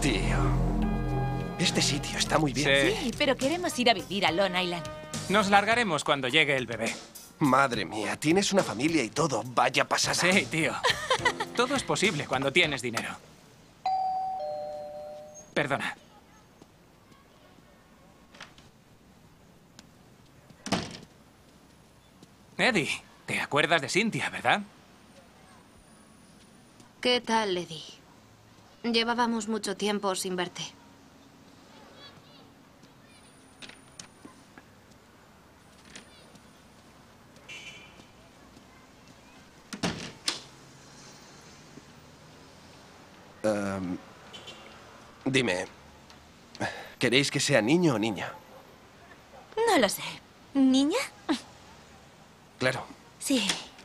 Tío, este sitio está muy bien. Sí, pero queremos ir a vivir a Long Island. Nos largaremos cuando llegue el bebé. Madre mía, tienes una familia y todo. Vaya pasada. Sí, tío. Todo es posible cuando tienes dinero. Perdona. Eddie, te acuerdas de Cynthia, ¿verdad? ¿Qué tal, Eddie? Llevábamos mucho tiempo sin verte. Dime, ¿queréis que sea niño o niña? No lo sé. ¿Niña? Claro. Sí.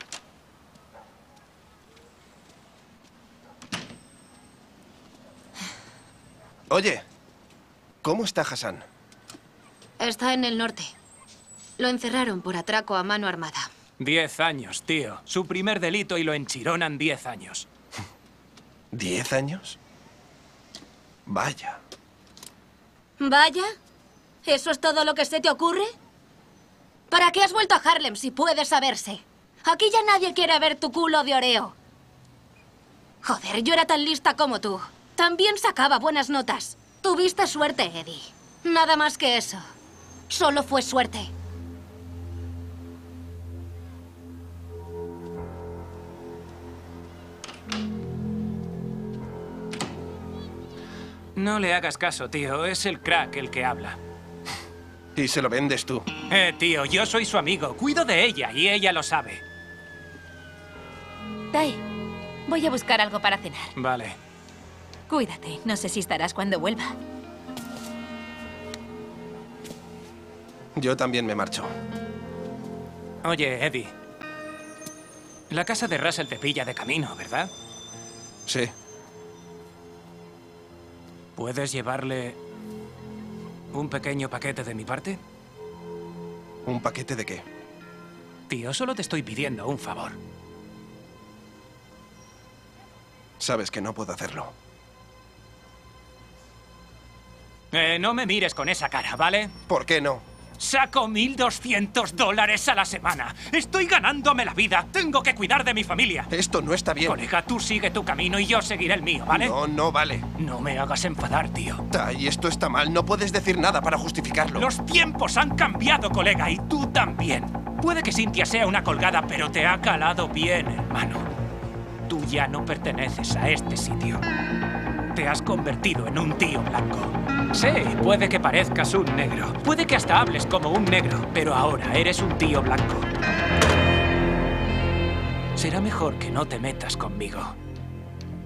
Oye, ¿cómo está Hassan? Está en el norte. Lo encerraron por atraco a mano armada. 10 años, tío. Su primer delito y lo enchironan 10 años. ¿10 años? Vaya. ¿Vaya? ¿Eso es todo lo que se te ocurre? ¿Para qué has vuelto a Harlem si puede saberse? Aquí ya nadie quiere ver tu culo de oreo. Joder, yo era tan lista como tú. También sacaba buenas notas. Tuviste suerte, Eddie. Nada más que eso. Solo fue suerte. No le hagas caso, tío. Es el crack el que habla. Y se lo vendes tú. Tío, yo soy su amigo. Cuido de ella y ella lo sabe. Tai, voy a buscar algo para cenar. Vale. Cuídate. No sé si estarás cuando vuelva. Yo también me marcho. Oye, Eddie. La casa de Russell te pilla de camino, ¿verdad? Sí. ¿Puedes llevarle un pequeño paquete de mi parte? ¿Un paquete de qué? Tío, solo te estoy pidiendo un favor. Sabes que no puedo hacerlo. No me mires con esa cara, ¿vale? ¿Por qué no? Saco $1.200 a la semana. Estoy ganándome la vida. Tengo que cuidar de mi familia. Esto no está bien. Colega, tú sigue tu camino y yo seguiré el mío, ¿vale? No, no vale. No me hagas enfadar, tío. Tai, esto está mal. No puedes decir nada para justificarlo. Los tiempos han cambiado, colega, y tú también. Puede que Cynthia sea una colgada, pero te ha calado bien, hermano. Tú ya no perteneces a este sitio. Te has convertido en un tío blanco. Sí, puede que parezcas un negro. Puede que hasta hables como un negro. Pero ahora eres un tío blanco. Será mejor que no te metas conmigo.